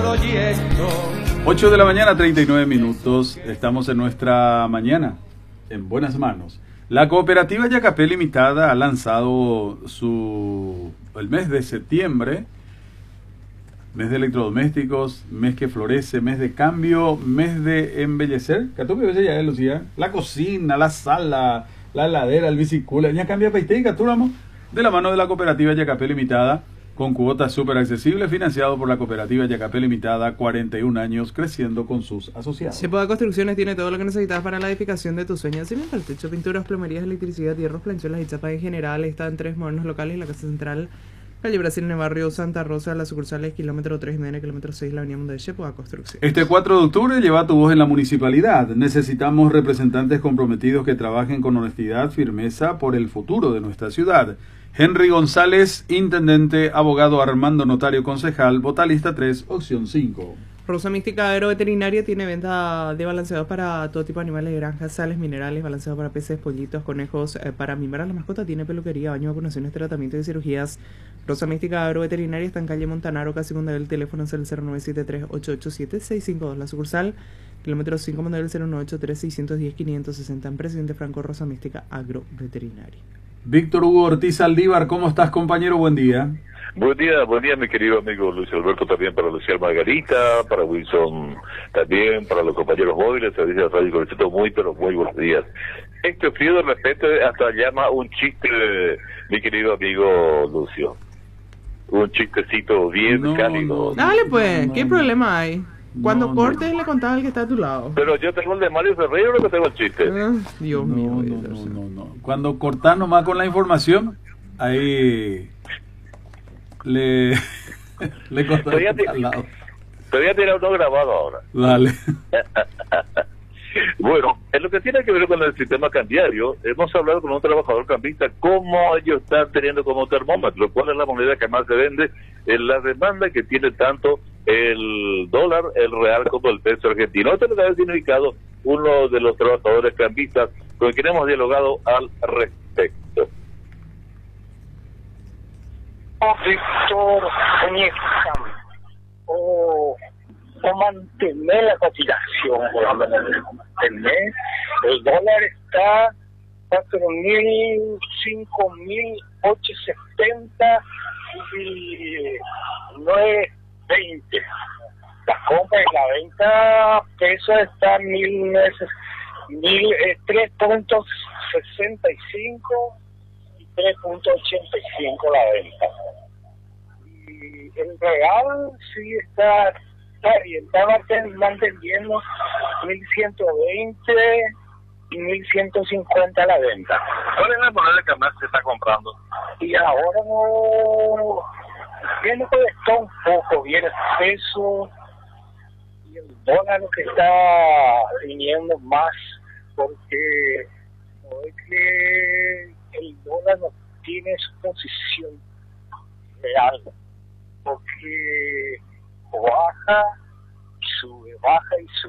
proyecto. 8 de la mañana, 39 minutos. Estamos en nuestra mañana, en buenas manos. La cooperativa Yacapé Limitada ha lanzado el mes de septiembre, mes de electrodomésticos, mes que florece, mes de cambio, mes de embellecer. Lucía, la cocina, la sala, la heladera, el bicicula, ya cambia paiste y catúramos de la mano de la cooperativa Yacapé Limitada, con cuotas súper accesibles, financiado por la cooperativa Yacapé Limitada, 41 años, creciendo con sus asociados. Chepoa Construcciones tiene todo lo que necesitas para la edificación de tus sueños. Cemento, techo, pinturas, plomerías, electricidad, hierros, planchuelas y chapas en general. Está en 3 modernos locales: la Casa Central, calle Brasil, en el barrio Santa Rosa, las sucursales kilómetro 3 y kilómetro 6, la avenida Mundo de Chepoa Construcciones. Este 4 de octubre lleva tu voz en la municipalidad. Necesitamos representantes comprometidos que trabajen con honestidad, firmeza por el futuro de nuestra ciudad. Henry González, intendente, abogado Armando Notario, concejal, Botalista 3, opción 5. Rosa Mística Agroveterinaria tiene venta de balanceados para todo tipo de animales de granja, sales, minerales, balanceados para peces, pollitos, conejos, para mimar a la mascota. Tiene peluquería, baño, vacunaciones, tratamiento y cirugías. Rosa Mística Agroveterinaria está en calle Montanaro, casi Mondadero. El teléfono es el 0973-887-652. La sucursal, kilómetro 5, Mondadero, el 098-3610-560. En Presidente Franco, Rosa Mística Agroveterinaria. Víctor Hugo Ortiz Aldívar, ¿cómo estás, compañero? Buen día. Buen día, mi querido amigo Luis Alberto, también para Lucía Margarita, para Wilson también, para los compañeros móviles, servicio de Radio Colecito, muy buenos días. Este frío de repente hasta llama un chiste, mi querido amigo Lucio. Un chistecito bien cálido. Dale pues, ¿qué problema hay? Cuando cortes le contás al que está a tu lado. Pero yo tengo el de Mario Ferreiro, que tengo el chiste. Dios mío. No. Cuando cortás nomás con la información, ahí le cortás al lado. Te voy a tirar uno grabado ahora. Dale. Bueno, en lo que tiene que ver con el sistema cambiario, hemos hablado con un trabajador campista cómo ellos están teniendo como termómetro, cuál es la moneda que más se vende, en la demanda que tiene tanto el dólar, el real, como el peso argentino. Esto es lo que ha significado uno de los trabajadores campistas con quien hemos dialogado al respecto. Víctor o mantener la cotización, mantener el dólar está 4.000, 5.870 y 9.20. La compra y la venta peso está 3.65 y 3.85 la venta. Y el real sí está bien, está manteniendo 1.120 y 1.150 la venta. ¿Cuál es la moneda que más se está comprando? Y ahora no viene con esto un poco, viene el peso y el dólar lo que está viniendo más, porque no es que el dólar no tiene su posición real, porque baja y sube, baja y sube.